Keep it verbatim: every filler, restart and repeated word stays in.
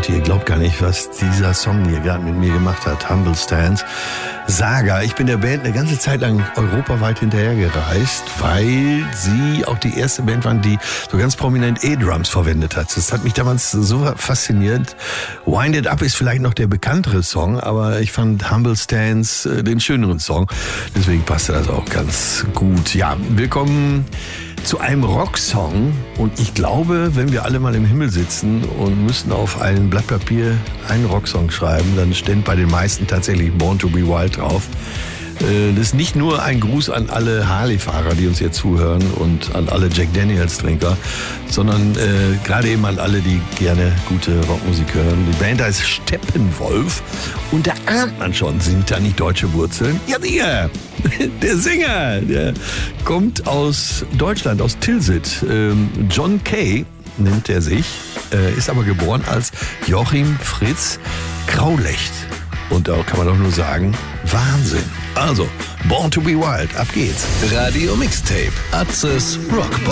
Leute, ihr glaubt gar nicht, was dieser Song hier gerade mit mir gemacht hat. Humble Stance. Saga. Ich bin der Band eine ganze Zeit lang europaweit hinterhergereist, weil sie auch die erste Band waren, die so ganz prominent E-Drums verwendet hat. Das hat mich damals so fasziniert. Wind It Up ist vielleicht noch der bekanntere Song, aber ich fand Humble Stance äh, den schöneren Song. Deswegen passte das auch ganz gut. Ja, willkommen zu einem Rocksong, und ich glaube, wenn wir alle mal im Himmel sitzen und müssten auf ein Blatt Papier einen Rocksong schreiben, dann steht bei den meisten tatsächlich Born to be Wild drauf. Das ist nicht nur ein Gruß an alle Harley-Fahrer, die uns hier zuhören, und an alle Jack Daniels-Trinker, sondern äh, gerade eben an alle, die gerne gute Rockmusik hören. Die Band heißt Steppenwolf, und da ahnt man schon, sind da nicht deutsche Wurzeln? Ja, der, der Sänger, der kommt aus Deutschland, aus Tilsit. Ähm, John Kay nennt er sich, äh, ist aber geboren als Joachim Fritz Graulecht. Und da kann man doch nur sagen, Wahnsinn. Also, Born to be Wild, ab geht's. Radio Mixtape, Atzes Rockbox.